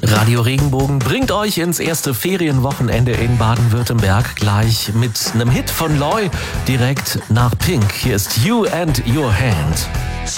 Radio Regenbogen bringt euch ins erste Ferienwochenende in Baden-Württemberg gleich mit einem Hit von Loy direkt nach Pink. Hier ist You and Your Hand.